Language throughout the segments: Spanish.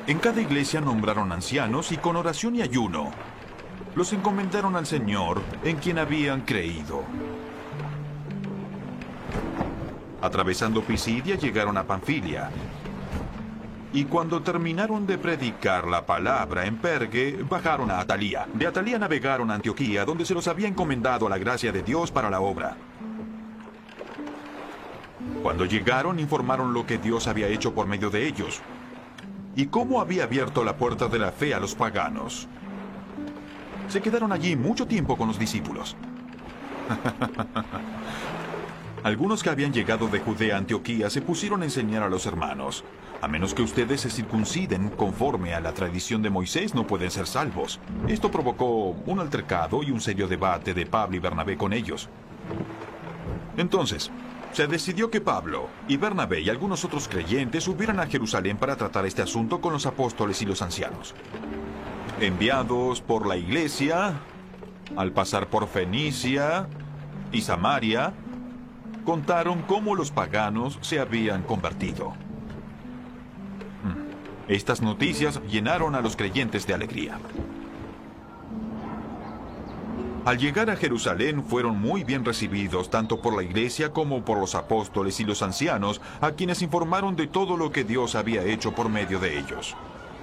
En cada iglesia nombraron ancianos y con oración y ayuno los encomendaron al Señor en quien habían creído. Atravesando Pisidia llegaron a Panfilia. Y cuando terminaron de predicar la palabra en Pergue, bajaron a Atalía. De Atalía navegaron a Antioquía, donde se los había encomendado a la gracia de Dios para la obra. Cuando llegaron, informaron lo que Dios había hecho por medio de ellos y cómo había abierto la puerta de la fe a los paganos. Se quedaron allí mucho tiempo con los discípulos. Algunos que habían llegado de Judea a Antioquía se pusieron a enseñar a los hermanos: a menos que ustedes se circunciden conforme a la tradición de Moisés, no pueden ser salvos. Esto provocó un altercado y un serio debate de Pablo y Bernabé con ellos. Entonces, se decidió que Pablo y Bernabé y algunos otros creyentes subieran a Jerusalén para tratar este asunto con los apóstoles y los ancianos. Enviados por la iglesia, al pasar por Fenicia y Samaria, contaron cómo los paganos se habían convertido. Estas noticias llenaron a los creyentes de alegría. Al llegar a Jerusalén fueron muy bien recibidos tanto por la iglesia como por los apóstoles y los ancianos, a quienes informaron de todo lo que Dios había hecho por medio de ellos.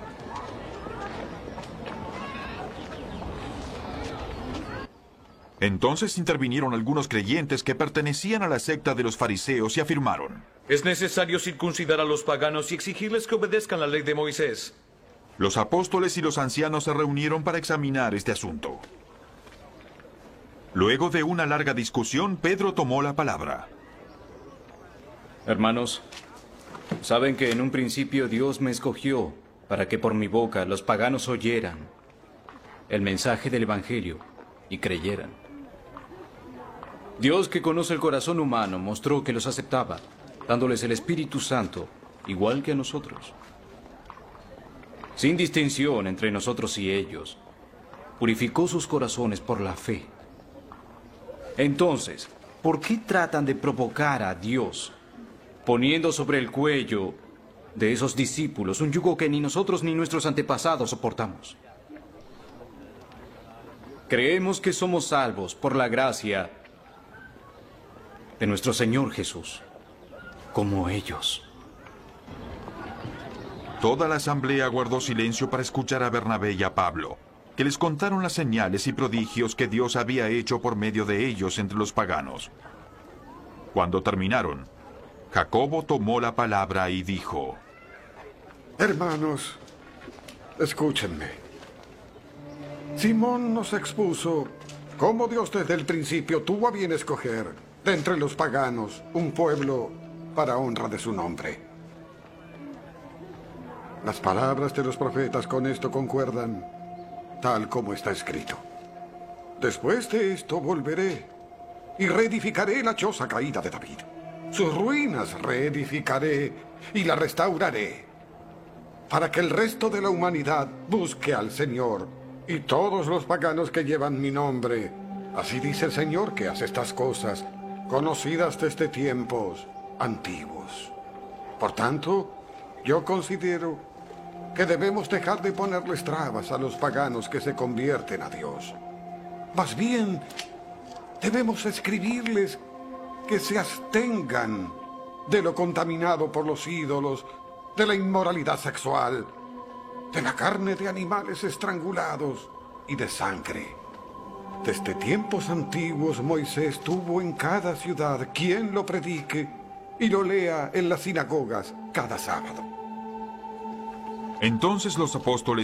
Entonces intervinieron algunos creyentes que pertenecían a la secta de los fariseos y afirmaron: es necesario circuncidar a los paganos y exigirles que obedezcan la ley de Moisés. Los apóstoles y los ancianos se reunieron para examinar este asunto. Luego de una larga discusión, Pedro tomó la palabra. Hermanos, saben que en un principio Dios me escogió para que por mi boca los paganos oyeran el mensaje del Evangelio y creyeran. Dios, que conoce el corazón humano, mostró que los aceptaba, dándoles el Espíritu Santo, igual que a nosotros. Sin distinción entre nosotros y ellos, purificó sus corazones por la fe. Entonces, ¿por qué tratan de provocar a Dios, poniendo sobre el cuello de esos discípulos un yugo que ni nosotros ni nuestros antepasados soportamos? Creemos que somos salvos por la gracia de nuestro Señor Jesús, como ellos. Toda la asamblea guardó silencio para escuchar a Bernabé y a Pablo, que les contaron las señales y prodigios que Dios había hecho por medio de ellos entre los paganos. Cuando terminaron, Jacobo tomó la palabra y dijo: Hermanos, escúchenme. Simón nos expuso cómo Dios desde el principio tuvo a bien escoger de entre los paganos un pueblo para honra de su nombre. Las palabras de los profetas con esto concuerdan, tal como está escrito. Después de esto volveré y reedificaré la choza caída de David. Sus ruinas reedificaré y la restauraré, para que el resto de la humanidad busque al Señor y todos los paganos que llevan mi nombre. Así dice el Señor, que hace estas cosas, conocidas desde tiempos antiguos. Por tanto, yo considero que debemos dejar de ponerles trabas a los paganos que se convierten a Dios. Más bien, debemos escribirles que se abstengan de lo contaminado por los ídolos, de la inmoralidad sexual, de la carne de animales estrangulados y de sangre. Desde tiempos antiguos Moisés tuvo en cada ciudad quien lo predique y lo lea en las sinagogas cada sábado. Entonces los apóstoles